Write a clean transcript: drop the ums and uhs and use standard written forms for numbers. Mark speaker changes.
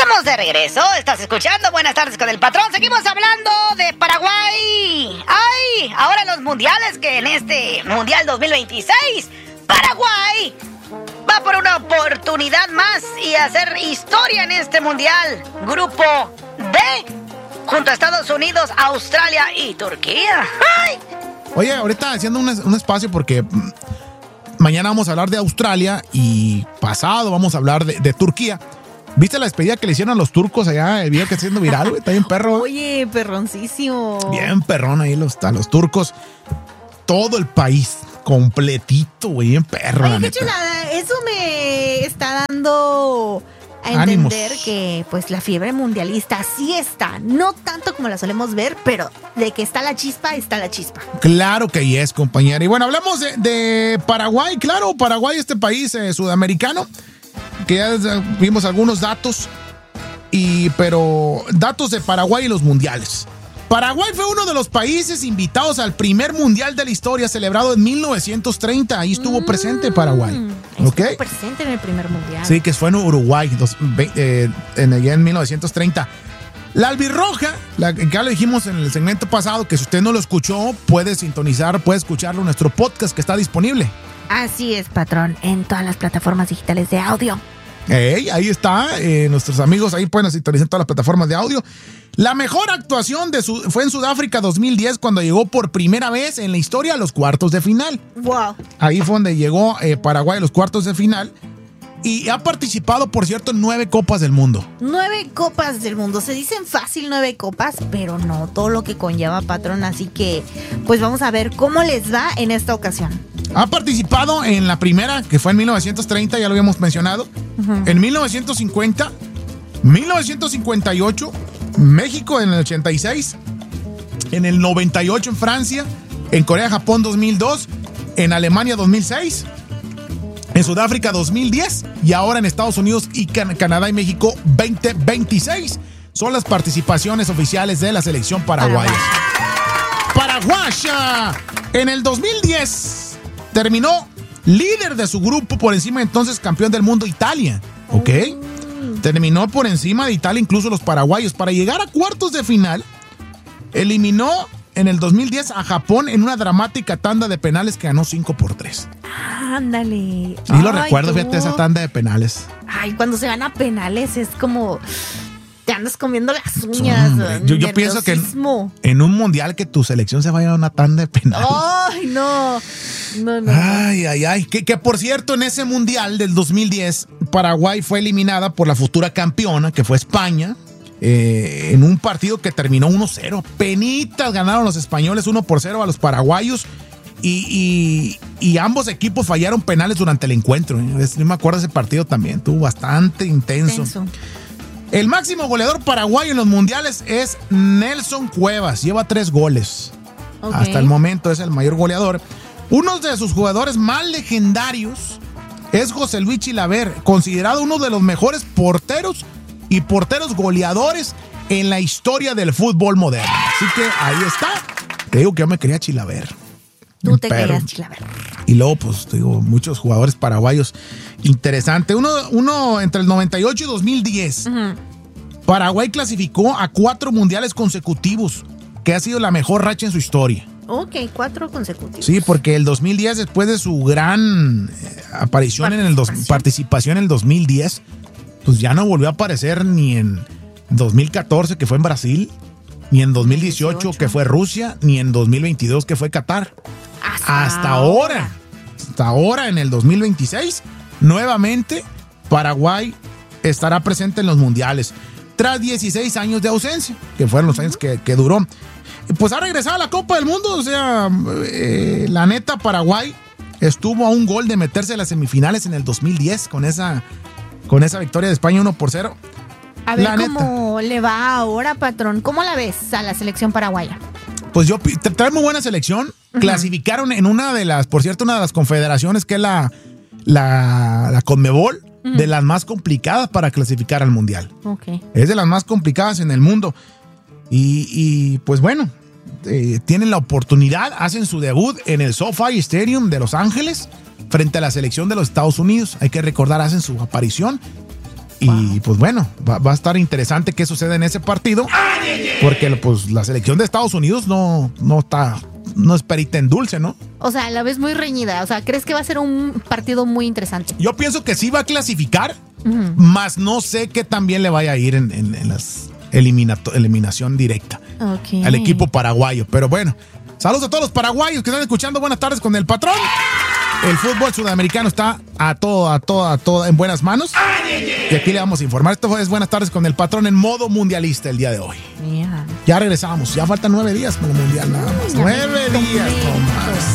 Speaker 1: Estamos de regreso, estás escuchando Buenas tardes con el patrón. Seguimos hablando de Paraguay. ¡Ay! Ahora los mundiales, que en este Mundial 2026, Paraguay va por una oportunidad más y hacer historia en este Mundial. Grupo D, junto a Estados Unidos, Australia y Turquía. ¡Ay!
Speaker 2: Oye, ahorita haciendo un espacio porque mañana vamos a hablar de Australia y pasado vamos a hablar de Turquía. ¿Viste la despedida que le hicieron a los turcos allá? El video que está siendo viral, güey. Está bien perro.
Speaker 3: Oye, perroncísimo.
Speaker 2: Bien perrón ahí a los turcos. Todo el país completito, güey. Bien perro.
Speaker 3: Oye, qué chulada. Eso me está dando a entender que pues la fiebre mundialista sí está. No tanto como la solemos ver, pero de que está la chispa, está la chispa.
Speaker 2: Claro que es, compañera. Y bueno, hablamos de Paraguay. Claro, Paraguay, este país sudamericano, que ya vimos algunos datos, pero datos de Paraguay y los mundiales. Paraguay fue uno de los países invitados al primer mundial de la historia, celebrado en 1930. Ahí estuvo presente Paraguay.
Speaker 3: Estuvo presente en el primer mundial.
Speaker 2: Sí, que fue en Uruguay, allá en 1930. La albirroja, que ya lo dijimos en el segmento pasado, que si usted no lo escuchó, puede escucharlo en nuestro podcast que está disponible.
Speaker 3: Así es, patrón, en todas las plataformas digitales de audio.
Speaker 2: Ahí está, nuestros amigos ahí pueden sintonizar todas las plataformas de audio. La mejor actuación fue en Sudáfrica 2010, cuando llegó por primera vez en la historia a los cuartos de final.
Speaker 3: Wow.
Speaker 2: Ahí fue donde llegó Paraguay a los cuartos de final. Y ha participado, por cierto, en 9 copas del mundo.
Speaker 3: 9 copas del mundo. Se dicen fácil 9 copas, pero no todo lo que conlleva, patrón. Así que, pues vamos a ver cómo les va en esta ocasión.
Speaker 2: Ha participado en la primera, que fue en 1930, ya lo habíamos mencionado. En 1950, 1958, México en el 86, en el 98 en Francia, en Corea-Japón 2002, en Alemania 2006, en Sudáfrica 2010 y ahora en Estados Unidos y Canadá y México 2026. Son las participaciones oficiales de la selección paraguaya. Paraguaya. En el 2010 terminó líder de su grupo por encima entonces campeón del mundo Italia. ¿Ok? Terminó por encima de Italia incluso los paraguayos. Para llegar a cuartos de final, eliminó en el 2010 a Japón en una dramática tanda de penales que ganó 5-3.
Speaker 3: Ándale.
Speaker 2: Sí, lo recuerdo, fíjate, esa tanda de penales.
Speaker 3: Ay, cuando se gana penales es como te andas comiendo las uñas.
Speaker 2: Yo pienso que en un mundial que tu selección se vaya a una tanda de penales.
Speaker 3: Ay, no.
Speaker 2: Ay. Que por cierto, en ese mundial del 2010, Paraguay fue eliminada por la futura campeona, que fue España, en un partido que terminó 1-0. Penitas ganaron los españoles 1-0 a los paraguayos. Y ambos equipos fallaron penales durante el encuentro. Yo me acuerdo de ese partido también. Estuvo bastante intenso. El máximo goleador paraguayo en los mundiales es Nelson Cuevas. Lleva 3 goles. Hasta el momento es el mayor goleador. Uno de sus jugadores más legendarios es José Luis Chilaver, considerado uno de los mejores porteros y porteros goleadores en la historia del fútbol moderno. Así que ahí está. Te digo que yo me quería Chilaver.
Speaker 3: Tú te querías Chilaver.
Speaker 2: Y luego, pues, te digo, muchos jugadores paraguayos. Interesante. Uno entre el 98 y 2010. Paraguay clasificó a 4 mundiales consecutivos, que ha sido la mejor racha en su historia.
Speaker 3: Ok, 4 consecutivos.
Speaker 2: Sí, porque el 2010, después de su gran aparición participación en el 2010, pues ya no volvió a aparecer ni en 2014, que fue en Brasil, ni en 2018, que fue Rusia, ni en 2022, que fue Qatar. Hasta ahora. Hasta ahora, en el 2026, nuevamente Paraguay estará presente en los mundiales, tras 16 años de ausencia, que fueron los años que duró. Pues ha regresado a la Copa del Mundo. O sea, la neta, Paraguay estuvo a un gol de meterse a las semifinales en el 2010 con esa victoria de España 1-0.
Speaker 3: A ver cómo le va ahora, patrón. ¿Cómo la ves a la selección paraguaya?
Speaker 2: Pues trae muy buena selección. Clasificaron en una de las confederaciones, que es la Conmebol, de las más complicadas para clasificar al Mundial. Es de las más complicadas en el mundo. Y pues bueno, tienen la oportunidad, hacen su debut en el SoFi Stadium de Los Ángeles frente a la selección de los Estados Unidos. Hay que recordar, hacen su aparición Y pues bueno, va a estar interesante qué sucede en ese partido, porque pues la selección de Estados Unidos no es perita en dulce, ¿no?
Speaker 3: O sea, la ves muy reñida. O sea, ¿crees que va a ser un partido muy interesante?
Speaker 2: Yo pienso que sí va a clasificar, más no sé qué tan bien le vaya a ir en las eliminación directa al equipo paraguayo. Pero bueno, saludos a todos los paraguayos que están escuchando. Buenas tardes con el patrón. El fútbol sudamericano está a todo en buenas manos. Y aquí le vamos a informar. Esto es Buenas tardes con el patrón en modo mundialista el día de hoy. Ya regresamos. Ya faltan 9 días con el mundial nada más. 9 días, Tomás.